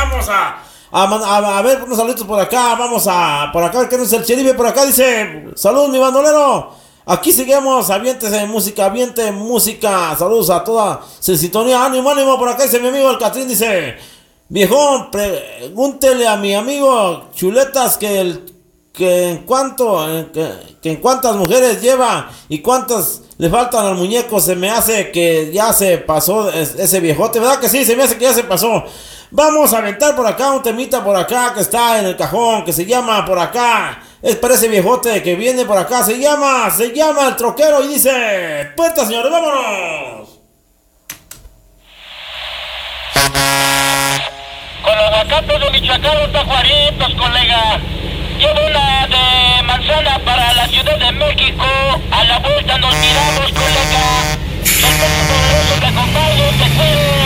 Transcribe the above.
vamos a ver unos saluditos por acá. Vamos por acá, que no es el Cheribe, por acá dice: saludos, mi bandolero. Aquí seguimos, aviente música. Saludos a toda su sintonía. Ánimo, por acá dice mi amigo el Catrín, dice: viejón, pregúntele a mi amigo Chuletas que en cuántas mujeres lleva y cuántas le faltan al muñeco. Se me hace que ya se pasó ese viejote, ¿verdad que sí? Se me hace que ya se pasó. Vamos a aventar por acá un temita por acá que está en el cajón, que se llama por acá. Es para ese viejote que viene por acá. Se llama el troquero y dice: puerta, señores, vámonos. Con los aguacates de Michoacán, los tajuaritos, colega. Llevo una de manzana para la Ciudad de México. A la vuelta nos miramos, colega. Que el poderoso te acompañe, te cuide.